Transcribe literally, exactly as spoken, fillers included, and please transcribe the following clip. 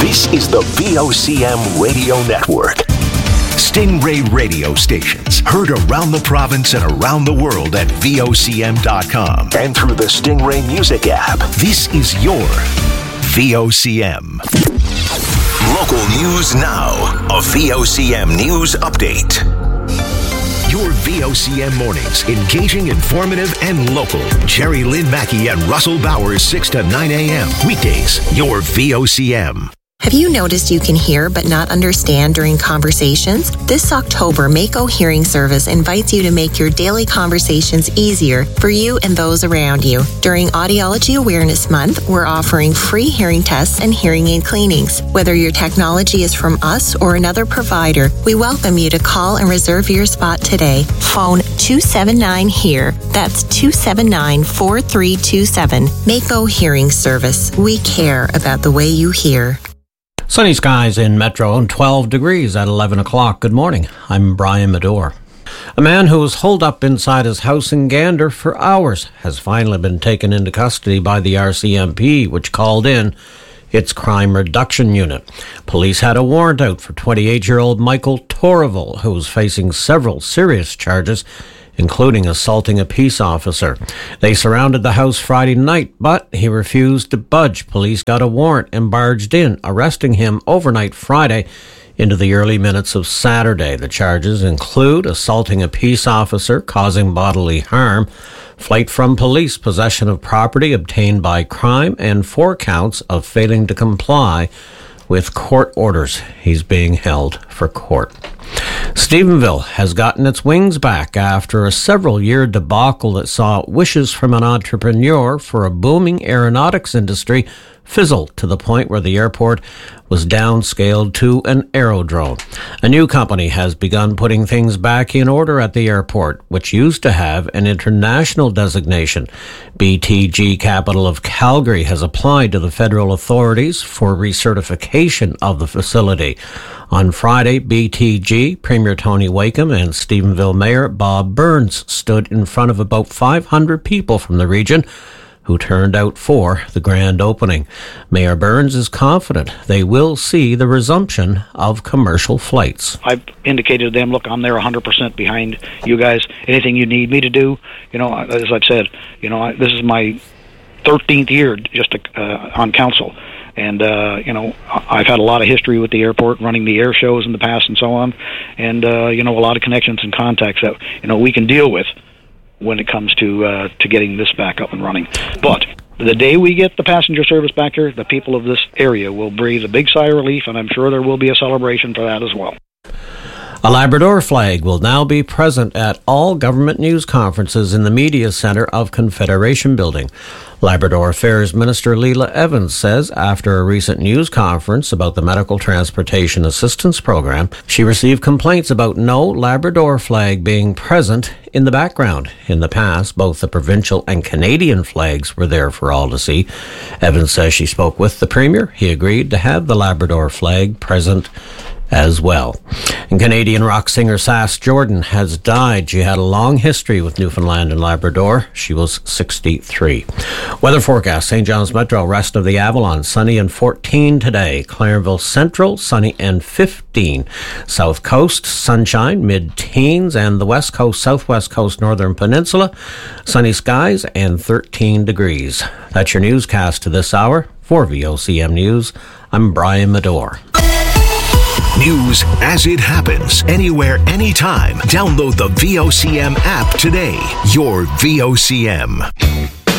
This is the V O C M Radio Network. Stingray radio stations heard around the province and around the world at V O C M dot com and through the Stingray Music app. This is your V O C M. Local news now. A V O C M News Update. Your V O C M mornings, engaging, informative, and local. Jerry Lynn Mackey and Russell Bowers, six to nine a.m. Weekdays, your V O C M. Have you noticed you can hear but not understand during conversations? This October, Mako Hearing Service invites you to make your daily conversations easier for you and those around you. During Audiology Awareness Month, we're offering free hearing tests and hearing aid cleanings. Whether your technology is from us or another provider, we welcome you to call and reserve your spot today. Phone two seven nine HEAR. That's two seven nine, four three two seven. Mako Hearing Service. We care about the way you hear. Sunny skies in Metro and twelve degrees at eleven o'clock. Good morning. I'm Brian Medore. A man who was holed up inside his house in Gander for hours has finally been taken into custody by the R C M P, which called in its crime reduction unit. Police had a warrant out for twenty-eight-year-old Michael Torrival, who was facing several serious charges, including assaulting a peace officer. They surrounded the house Friday night, but he refused to budge. Police got a warrant and barged in, arresting him overnight Friday into the early minutes of Saturday. The charges include assaulting a peace officer, causing bodily harm, flight from police, possession of property obtained by crime, and four counts of failing to comply with court orders. He's being held for court. Stephenville has gotten its wings back after a several-year debacle that saw wishes from an entrepreneur for a booming aeronautics industry fizzle to the point where the airport was downscaled to an aerodrome. A new company has begun putting things back in order at the airport, which used to have an international designation. B T G Capital of Calgary has applied to the federal authorities for recertification of the facility. On Friday, B T G, Premier Tony Wakeham, and Stephenville Mayor Bob Burns stood in front of about five hundred people from the region who turned out for the grand opening. Mayor Burns is confident they will see the resumption of commercial flights. I've indicated to them, look, I'm there one hundred percent behind you guys. Anything you need me to do, you know, as I've said, you know, I, this is my thirteenth year just to, uh, on council. And, uh, you know, I've had a lot of history with the airport, running the air shows in the past and so on. And, uh, you know, a lot of connections and contacts that, you know, we can deal with when it comes to uh, to getting this back up and running. But the day we get the passenger service back here, the people of this area will breathe a big sigh of relief, and I'm sure there will be a celebration for that as well. A Labrador flag will now be present at all government news conferences in the Media Centre of Confederation Building. Labrador Affairs Minister Leela Evans says after a recent news conference about the Medical Transportation Assistance Program, she received complaints about no Labrador flag being present in the background. In the past, both the provincial and Canadian flags were there for all to see. Evans says she spoke with the Premier. He agreed to have the Labrador flag present as well. And Canadian rock singer Sass Jordan has died. She had a long history with Newfoundland and Labrador. She was sixty-three. Weather forecast, Saint John's Metro, rest of the Avalon, sunny and fourteen today. Clarenville Central, sunny and fifteen. South Coast, sunshine, mid-teens, and the West Coast, Southwest Coast, Northern Peninsula, sunny skies and thirteen degrees. That's your newscast to this hour. For V O C M News, I'm Brian Medore. News as it happens, anywhere, anytime. Download the V O C M app today. Your V O C M.